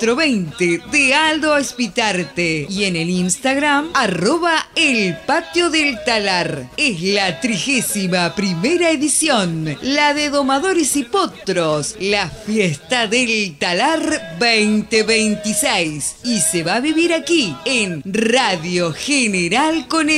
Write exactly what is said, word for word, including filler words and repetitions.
cuatro veinte de Aldo Espitarte y en el Instagram arroba el patio del talar. Es la trigésima primera edición, la de domadores y potros, la fiesta del talar veinte veintiséis, y se va a vivir aquí en Radio General con